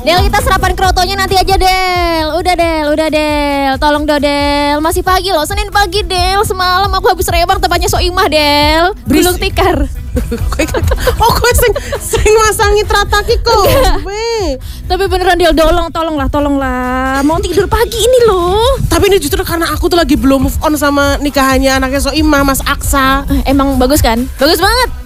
Del, kita sarapan krotonya nanti aja Del. Udah Del. Tolong Del. Masih pagi loh, Senin pagi Del. Semalam aku habis rebang tempatnya Soimah Del. Gulung tikar. Oh, gue sing masangi trataki kok. Tapi beneran Del, tolonglah. Mau tidur pagi ini loh. Tapi ini justru karena aku tuh lagi belum move on sama nikahannya anaknya Soimah, Mas Aksa. Emang bagus kan? Bagus banget.